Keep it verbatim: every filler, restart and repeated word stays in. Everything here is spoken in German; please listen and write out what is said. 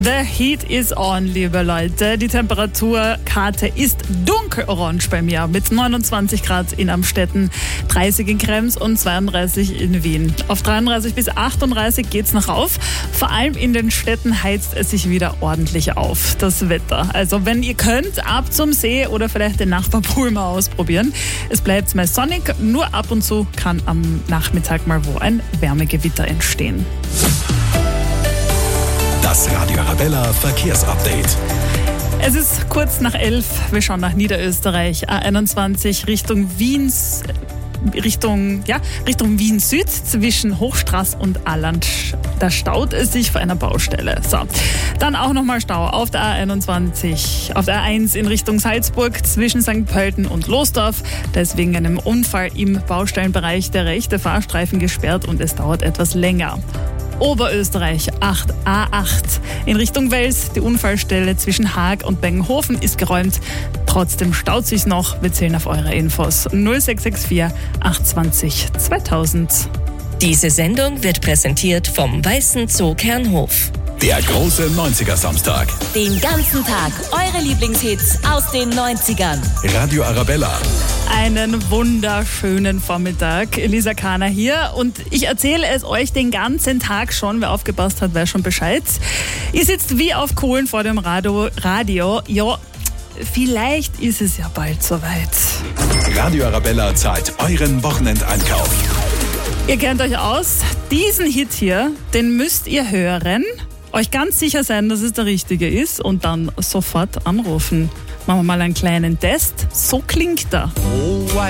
The heat is on, liebe Leute. Die Temperaturkarte ist dunkelorange bei mir mit neunundzwanzig Grad in Amstetten, dreißig in Krems und zweiunddreißig in Wien. Auf dreiunddreißig bis achtunddreißig geht's noch rauf. Vor allem in den Städten heizt es sich wieder ordentlich auf, das Wetter. Also wenn ihr könnt, ab zum See oder vielleicht den Nachbarpool mal ausprobieren. Es bleibt mal sonnig, nur ab und zu kann am Nachmittag mal wo ein Wärmegewitter entstehen. Das Radio Arabella Verkehrsupdate. Es ist kurz nach elf. Wir schauen nach Niederösterreich. A einundzwanzig Richtung Wiens, Richtung, ja, Richtung Wien Süd zwischen Hochstraß und Alland. Da staut es sich vor einer Baustelle. So. Dann auch nochmal Stau auf der A einundzwanzig, auf der A eins in Richtung Salzburg zwischen Sankt Pölten und Losdorf. Da ist wegen einem Unfall im Baustellenbereich der rechte Fahrstreifen gesperrt und es dauert etwas länger. Oberösterreich acht A acht in Richtung Wels. Die Unfallstelle zwischen Haag und Bengenhofen ist geräumt. Trotzdem staut sich's noch. Wir zählen auf eure Infos. null sechs sechs vier acht zwei null zweitausend. Diese Sendung wird präsentiert vom Weißen Zoo Kernhof. Der große neunziger-Samstag. Den ganzen Tag eure Lieblingshits aus den neunzigern. Radio Arabella. Einen wunderschönen Vormittag. Elisa Kahner hier und ich erzähle es euch den ganzen Tag schon. Wer aufgepasst hat, weiß schon Bescheid. Ihr sitzt wie auf Kohlen vor dem Radio. Radio. Ja, vielleicht ist es ja bald soweit. Radio Arabella zahlt euren Wochenendeinkauf. Ihr kennt euch aus. Diesen Hit hier, den müsst ihr hören. Euch ganz sicher sein, dass es der richtige ist und dann sofort anrufen. Machen wir mal einen kleinen Test. So klingt er. Oh,